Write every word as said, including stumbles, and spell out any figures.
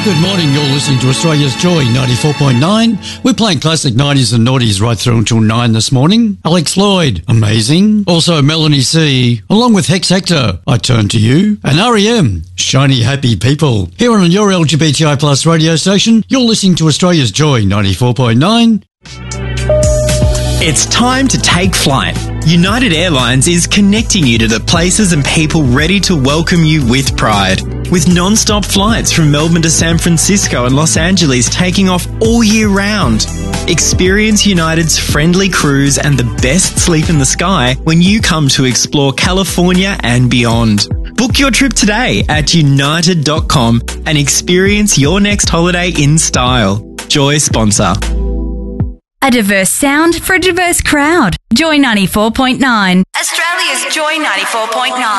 Good morning, you're listening to Australia's Joy ninety-four point nine. We're playing classic nineties and noughties right through until nine this morning. Alex Lloyd, Amazing. Also Melanie C, along with Hex Hector, I Turn to You. And R E M, Shiny Happy People. Here on your L G B T I plus radio station, you're listening to Australia's Joy ninety-four point nine. It's time to take flight. United Airlines is connecting you to the places and people ready to welcome you with pride. With non-stop flights from Melbourne to San Francisco and Los Angeles taking off all year round. Experience United's friendly crews and the best sleep in the sky when you come to explore California and beyond. Book your trip today at united dot com and experience your next holiday in style. Joy sponsor. A diverse sound for a diverse crowd. Joy ninety-four point nine. Australia's Joy ninety-four point nine.